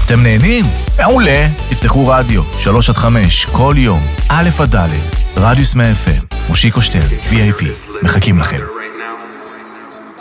אתם נהנים? מעולה. תפתחו רדיו, 3-5, כל יום, א' עד ד', רדיוס 100 FM, מושיקו שטרן, VIP, מחכים לכם.